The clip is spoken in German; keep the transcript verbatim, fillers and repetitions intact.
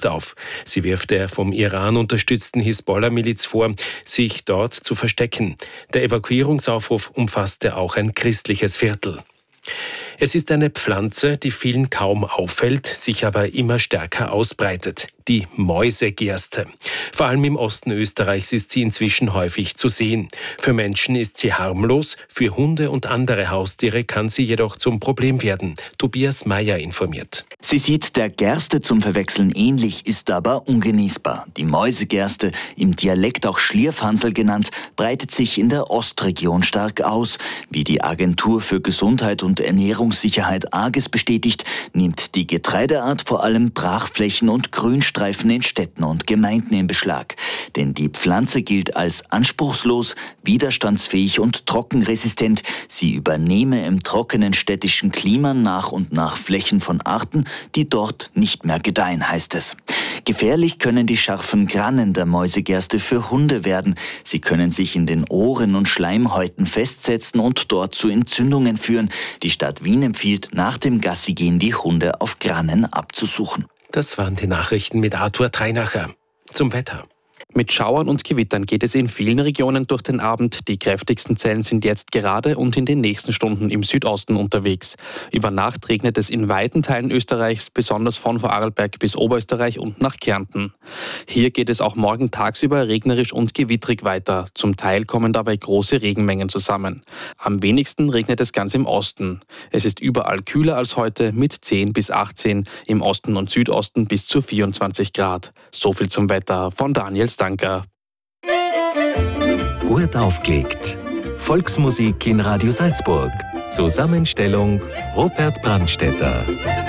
taucht auf. Sie wirft der vom Iran unterstützten Hisbollah-Miliz vor, sich dort zu verstecken. Der Evakuierungsaufruf umfasste auch ein christliches Viertel. Es ist eine Pflanze, die vielen kaum auffällt, sich aber immer stärker ausbreitet. Die Mäusegerste. Vor allem im Osten Österreichs ist sie inzwischen häufig zu sehen. Für Menschen ist sie harmlos, für Hunde und andere Haustiere kann sie jedoch zum Problem werden. Tobias Meyer informiert. Sie sieht der Gerste zum Verwechseln ähnlich, ist aber ungenießbar. Die Mäusegerste, im Dialekt auch Schlierfansel genannt, breitet sich in der Ostregion stark aus. Wie die Agentur für Gesundheit und Ernährungssicherheit AGES bestätigt, nimmt die Getreideart vor allem Brachflächen und Grünstreifen in Städten und Gemeinden in Beschlag. Denn die Pflanze gilt als anspruchslos, widerstandsfähig und trockenresistent. Sie übernehme im trockenen städtischen Klima nach und nach Flächen von Arten, die dort nicht mehr gedeihen, heißt es. Gefährlich können die scharfen Grannen der Mäusegerste für Hunde werden. Sie können sich in den Ohren und Schleimhäuten festsetzen und dort zu Entzündungen führen. Die Stadt Wien empfiehlt, nach dem Gassigehen die Hunde auf Grannen abzusuchen. Das waren die Nachrichten mit Arthur Treinacher. Zum Wetter. Mit Schauern und Gewittern geht es in vielen Regionen durch den Abend. Die kräftigsten Zellen sind jetzt gerade und in den nächsten Stunden im Südosten unterwegs. Über Nacht regnet es in weiten Teilen Österreichs, besonders von Vorarlberg bis Oberösterreich und nach Kärnten. Hier geht es auch morgen tagsüber regnerisch und gewittrig weiter. Zum Teil kommen dabei große Regenmengen zusammen. Am wenigsten regnet es ganz im Osten. Es ist überall kühler als heute mit zehn bis achtzehn, im Osten und Südosten bis zu vierundzwanzig Grad. So viel zum Wetter von Daniel Stanker. Gut aufgelegt. Volksmusik in Radio Salzburg. Zusammenstellung Robert Brandstätter.